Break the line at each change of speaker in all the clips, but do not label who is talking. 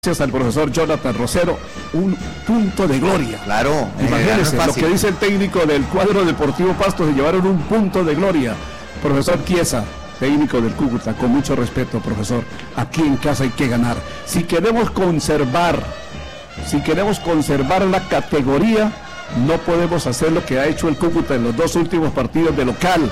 Gracias al profesor Jonathan Rosero, un punto de gloria.
Claro,
imagínense lo que dice el técnico del cuadro deportivo Pasto, se llevaron un punto de gloria. Profesor Chiesa, técnico del Cúcuta, con mucho respeto, profesor, aquí en casa hay que ganar. Si queremos conservar la categoría, no podemos hacer lo que ha hecho el Cúcuta en los dos últimos partidos de local,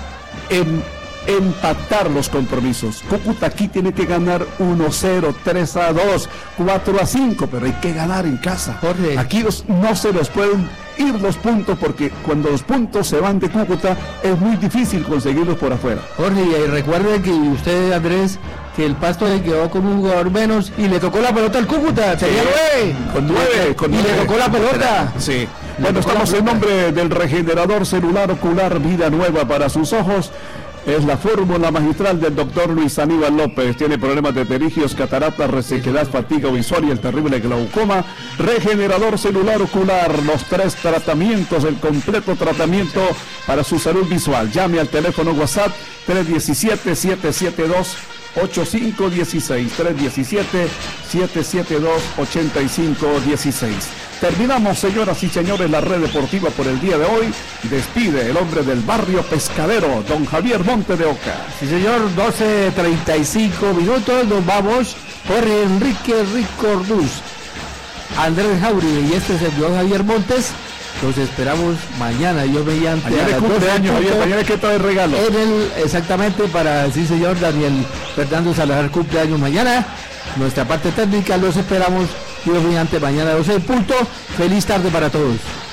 empatar los compromisos. Cúcuta aquí tiene que ganar 1-0, 3-2, 4-5, pero hay que ganar en casa.
Jorge,
aquí no se nos pueden ir los puntos, porque cuando los puntos se van de Cúcuta es muy difícil conseguirlos por afuera.
Jorge, y recuerde que usted, Andrés, que el Pasto se quedó con un jugador menos y le tocó la pelota al Cúcuta, sería 9.
Con
y
9.
le tocó la pelota.
Sí. Bueno, estamos en nombre del regenerador celular ocular Vida Nueva para sus ojos. Es la fórmula magistral del doctor Luis Aníbal López. Tiene problemas de pterigios, cataratas, resequedad, fatiga visual y el terrible glaucoma. Regenerador celular ocular, los 3 tratamientos, el completo tratamiento para su salud visual. Llame al teléfono WhatsApp 317-772-8516, 317-772-8516. Terminamos, señoras y señores, la red deportiva por el día de hoy. Despide el hombre del barrio pescadero, don Javier Monte de Oca.
Sí, señor, 12:35 minutos, nos vamos. Jorge Enrique Ricorduz, Andrés Jauri y este servidor Javier Montes. Los esperamos mañana, yo mediante.
Mañana es cumpleaños, Javier, mañana que trae regalo.
Exactamente, para sí, señor Daniel Fernando Salazar, cumpleaños mañana. Nuestra parte técnica, los esperamos, Dios mediante, mañana 12 en punto. Feliz tarde para todos.